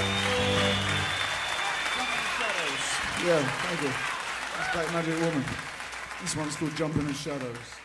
Yeah, thank you. That's Black Magic Woman. This one's called Jumping in Shadows.